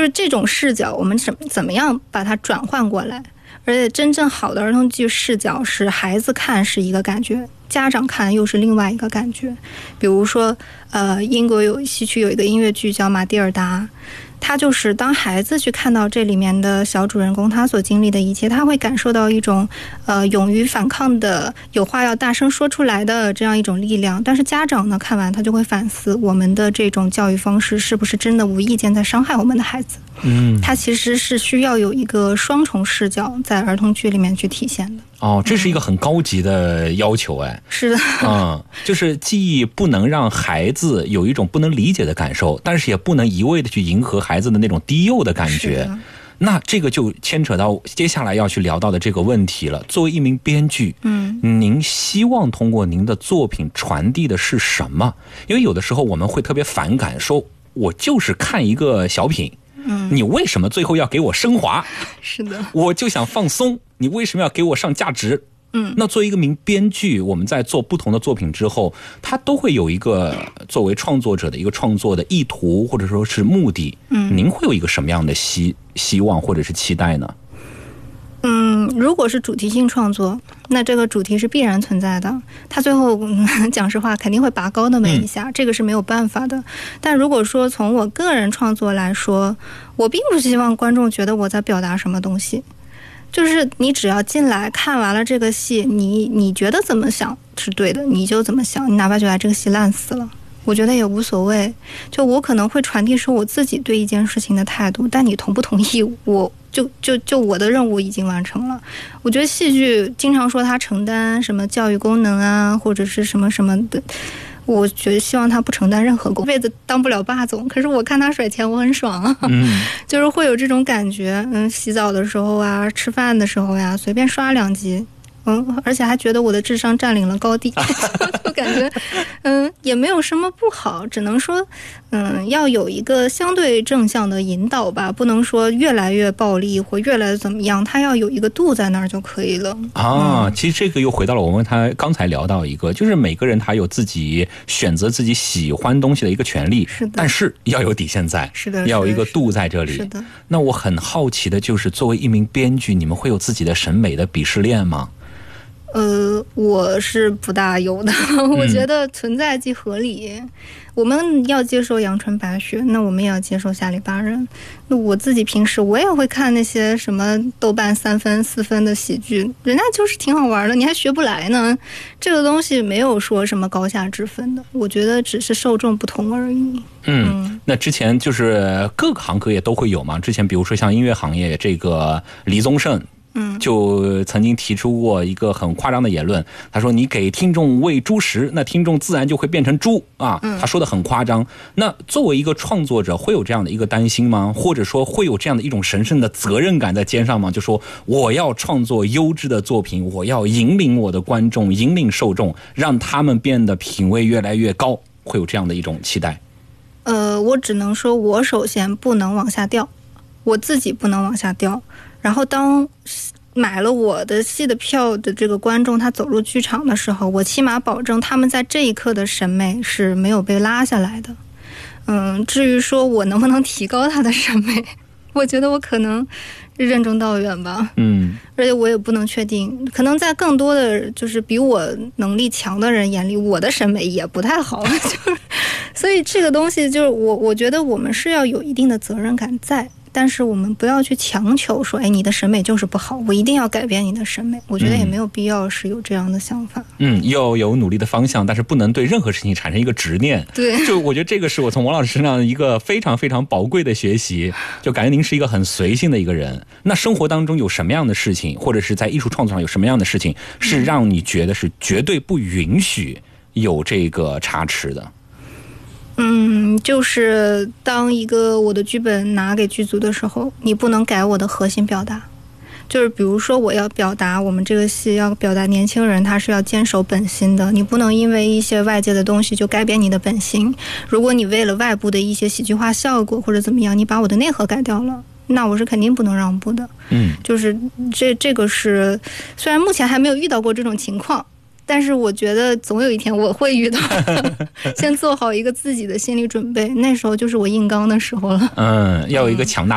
就是这种视角我们怎么样把它转换过来。而且真正好的儿童剧视角是孩子看是一个感觉，家长看又是另外一个感觉。比如说英国西区有一个音乐剧叫《马蒂尔达》，他就是当孩子去看到这里面的小主人公他所经历的一切，他会感受到一种勇于反抗的，有话要大声说出来的这样一种力量。但是家长呢，看完他就会反思，我们的这种教育方式是不是真的无意间在伤害我们的孩子。他其实是需要有一个双重视角在儿童剧里面去体现的。 哦，这是一个很高级的要求哎。 是的， 就是既不能让孩子有一种不能理解的感受，但是也不能一味的去迎合孩子的那种低幼的感觉。那这个就牵扯到接下来要去聊到的这个问题了。作为一名编剧，您希望通过您的作品传递的是什么？因为有的时候我们会特别反感，说我就是看一个小品。你为什么最后要给我升华？ 是的， 我就想放松，你为什么要给我上价值？那作为一个名编剧，我们在做不同的作品之后，他都会有一个作为创作者的一个创作的意图或者说是目的。您会有一个什么样的希望或者是期待呢？ 如果是主题性创作，那这个主题是必然存在的，他最后讲实话肯定会拔高那么一下，这个是没有办法的。但如果说从我个人创作来说，我并不希望观众觉得我在表达什么东西，就是你只要进来看完了这个戏，你觉得怎么想是对的，你就怎么想，你哪怕觉得这个戏烂死了，我觉得也无所谓。就我可能会传递出我自己对一件事情的态度，但你同不同意，我就我的任务已经完成了。我觉得戏剧经常说它承担什么教育功能啊，或者是什么什么的，我觉得希望他不承担任何功，这辈子当不了霸总，可是我看他甩钱我很爽啊。就是会有这种感觉。洗澡的时候啊，吃饭的时候呀，随便刷2集，而且还觉得我的智商占领了高地，就感觉也没有什么不好，只能说要有一个相对正向的引导吧，不能说越来越暴力或越来越怎么样，它要有一个度在那儿就可以了。 其实这个又回到了我们刚才聊到一个，就是每个人他有自己选择自己喜欢东西的一个权利， 是的， 但是要有底线在， 是的， 要有一个度在这里。 是的。 那我很好奇的就是，作为一名编剧，你们会有自己的审美的鄙视链吗？ 我是不大有的。我觉得存在即合理。我们要接受阳春白雪，那我们也要接受下里巴人。那我自己平时我也会看那些什么豆瓣3分4分的喜剧，人家就是挺好玩的，你还学不来呢。这个东西没有说什么高下之分的，我觉得只是受众不同而已。 那之前就是各个行各业都会有嘛。之前比如说像音乐行业，这个李宗盛就曾经提出过一个很夸张的言论，他说你给听众喂猪食，那听众自然就会变成猪啊。他说的很夸张。那作为一个创作者，会有这样的一个担心吗？或者说会有这样的一种神圣的责任感在肩上吗？就说我要创作优质的作品，我要引领我的观众，引领受众，让他们变得品味越来越高，会有这样的一种期待？ 我只能说我首先不能往下掉，我自己不能往下掉。然后当买了我的戏的票的这个观众他走入剧场的时候，我起码保证他们在这一刻的审美是没有被拉下来的。至于说我能不能提高他的审美，我觉得我可能任重道远吧。而且我也不能确定，可能在更多的就是比我能力强的人眼里，我的审美也不太好。所以这个东西就是我觉得我们是要有一定的责任感在，但是我们不要去强求说，你的审美就是不好，我一定要改变你的审美。我觉得也没有必要是有这样的想法。 要有努力的方向，但是不能对任何事情产生一个执念。 对， 就我觉得这个是我从王老师身上一个非常非常宝贵的学习，就感觉您是一个很随性的一个人。那生活当中有什么样的事情，或者是在艺术创作上有什么样的事情，是让你觉得是绝对不允许有这个差池的？ 就是当一个我的剧本拿给剧组的时候，你不能改我的核心表达。就是比如说我要表达我们这个戏要表达年轻人他是要坚守本心的，你不能因为一些外界的东西就改变你的本心。如果你为了外部的一些喜剧化效果或者怎么样，你把我的内核改掉了，那我是肯定不能让步的。就是这个是虽然目前还没有遇到过这种情况，但是我觉得总有一天我会遇到的。先做好一个自己的心理准备，那时候就是我硬刚的时候了。 要有一个强大